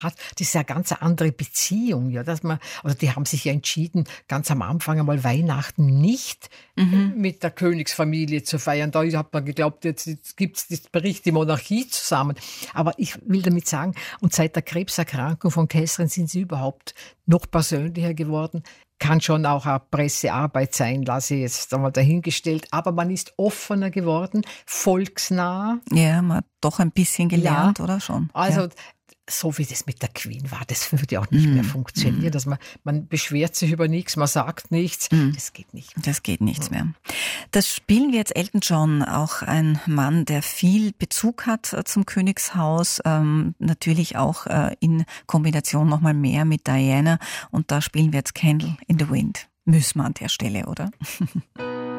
das ist ja 'ne ganz andere Beziehung, ja, dass man also, die haben sich ja entschieden, ganz am Anfang einmal Weihnachten nicht Mhm. mit der Königsfamilie zu feiern. Da hat man geglaubt, jetzt gibt's das bricht die Monarchie zusammen. Aber ich will damit sagen, und seit der Krebserkrankung von Catherine sind sie überhaupt noch persönlicher geworden. Kann schon auch eine Pressearbeit sein, lasse ich jetzt einmal dahingestellt, aber man ist offener geworden, volksnah. Ja, man hat doch ein bisschen Ja, gelernt, oder schon? Ja. also, so wie das mit der Queen war, das würde ja auch nicht mehr Mhm. funktionieren, Mhm. dass man beschwert sich über nichts, man sagt nichts. Mhm. Das geht nicht. Das geht nichts mehr. Das spielen wir jetzt Elton John, auch ein Mann, der viel Bezug hat zum Königshaus, natürlich auch in Kombination nochmal mehr mit Diana. Und da spielen wir jetzt Candle in the Wind. Müssen wir an der Stelle, oder?